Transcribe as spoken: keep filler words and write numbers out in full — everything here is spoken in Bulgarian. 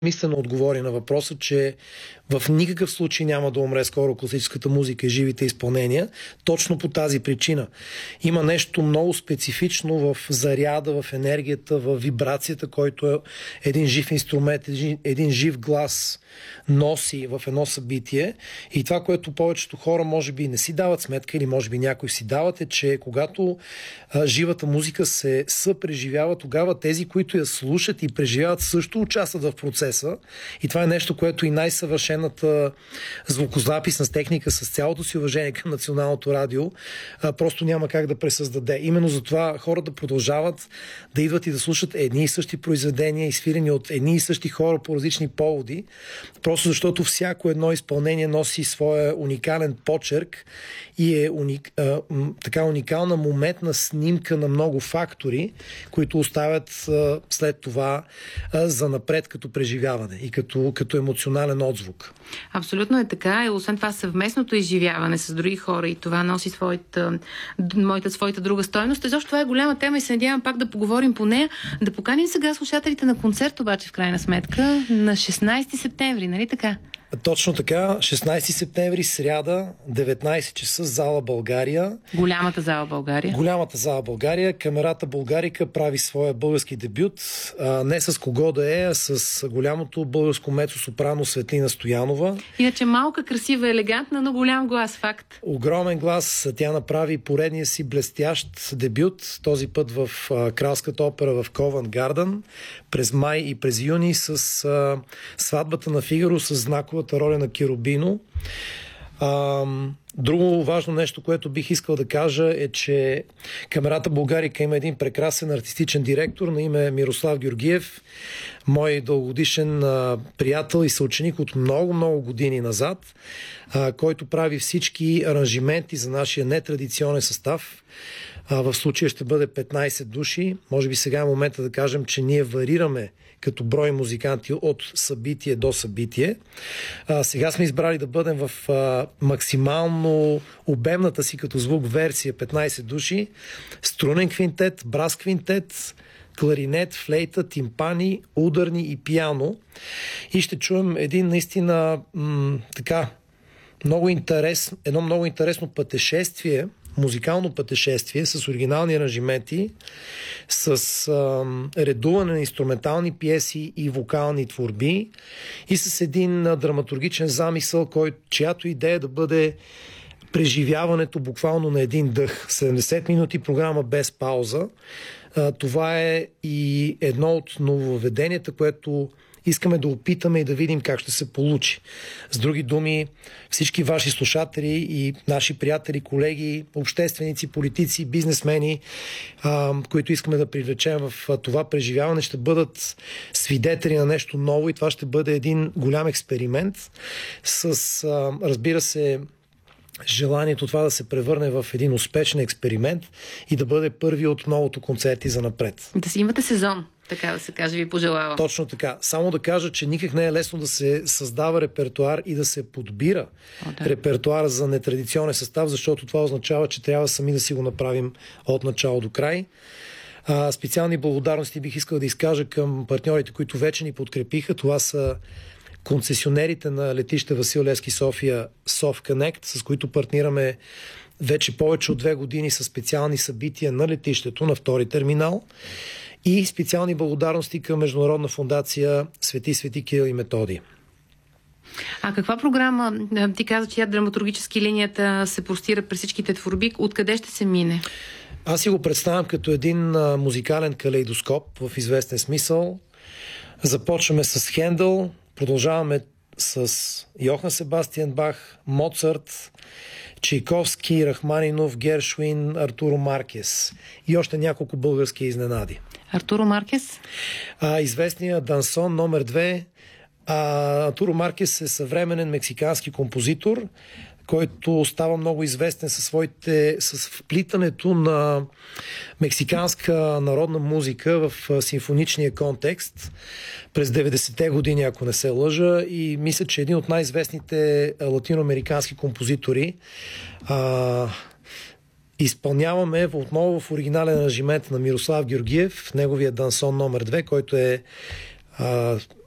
мислено отговори на въпроса, че в никакъв случай няма да умре скоро класическата музика и живите изпълнения. Точно по тази причина. Има нещо много специфично в заряда, в енергията, в вибрацията, който е един жив инструмент, един, един жив глас носи в едно събитие. И това, което повечето хора може би не си дават сметка, или може би някои си дават, е, че когато а, живата музика се съпреживява, тогава тези, които я слушат и преживяват, също участват в процеса. И това е нещо, което и най-съвършената звукозаписна техника, с цялото си уважение към Националното радио, а, просто няма как да пресъздаде. Именно затова хората продължават да идват и да слушат едни и същи произведения, изфирени от едни и същи хора по различни поводи, просто защото всяко едно изпълнение носи своя уникален почерк и е уник, а, м, така уникална моментна снимка на много фактори, които оставят а, след това а, за напред като преживяване и като, като емоционален отзвук. Абсолютно е така. И освен това съвместното изживяване с други хора и това носи своята, моята, своята друга стойност. Защо това е голяма тема и се надявам пак да поговорим по нея. Да поканим сега слушателите на концерт, обаче в крайна сметка на шестнайсети септември, нали така? Точно така. шестнайсети септември, сряда, деветнайсет часа, зала България. Голямата зала България. Голямата зала България. Камерата Българика прави своя български дебют. А, не с кого да е, а с голямото българско мецо-сопрано Светлина Стоянова. Иначе малка, красива, елегантна, но голям глас, факт. Огромен глас. Тя направи поредния си блестящ дебют, този път в а, Кралската опера в Ковент Гарден, през май и през юни с а, сватбата на Фигаро с знаковата роля на Керубино. А, друго важно нещо, което бих искал да кажа, е, че Камерата Българика има един прекрасен артистичен директор на име Мирослав Георгиев, мой дългогодишен а, приятел и съученик от много-много години назад, а, който прави всички аранжименти за нашия нетрадиционен състав. А, в случая ще бъде петнайсет души. Може би сега е момента да кажем, че ние варираме като брой музиканти от събитие до събитие. А, сега сме избрали да бъдем в а, максимално обемната си като звук версия петнайсет души. Струнен квинтет, брас квинтет, кларинет, флейта, тимпани, ударни и пиано. И ще чуем един наистина м- така много интерес, едно много интересно пътешествие, музикално пътешествие с оригинални аранжименти, с а, редуване на инструментални пиеси и вокални творби и с един а, драматургичен замисъл, който, чиято идея да бъде преживяването буквално на един дъх. седемдесет минути програма без пауза. А, това е и едно от нововведенията, което искаме да опитаме и да видим как ще се получи. С други думи, всички ваши слушатели и наши приятели, колеги, общественици, политици, бизнесмени, а, които искаме да привлечем в а, това преживяване, ще бъдат свидетели на нещо ново и това ще бъде един голям експеримент с, а, разбира се, желанието това да се превърне в един успешен експеримент и да бъде първи от многото концерти за напред. Да си имате сезон, така да се каже, ви пожелавам. Точно така. Само да кажа, че никак не е лесно да се създава репертуар и да се подбира О, да. репертуар за нетрадиционен състав, защото това означава, че трябва сами да си го направим от начало до край. А, специални благодарности бих искал да изкажа към партньорите, които вече ни подкрепиха. Това са концесионерите на летище Васил Левски София SoftConnect, с които партнираме вече повече от две години с специални събития на летището, на втори терминал, и специални благодарности към Международна фондация Свети Свети Кирил и Методий. А каква програма, ти каза, че драматургически линията се простира през всичките творби, откъде ще се мине? Аз си го представям като един а, музикален калейдоскоп в известен смисъл. Започваме с Хендъл, продължаваме с Йохан Себастиан Бах, Моцарт, Чайковски, Рахманинов, Гершвин, Артуро Маркес и още няколко български изненади. Артуро Маркес? А, известният Дансон номер две. А, Артуро Маркес е съвременен мексикански композитор, който става много известен със своите, с вплитането на мексиканска народна музика в симфоничния контекст през деветдесетте години, ако не се лъжа, и мисля, че един от най-известните латиноамерикански композитори. А, изпълняваме отново в оригинален аранжимент на Мирослав Георгиев, неговия Дансон номер две, който е а,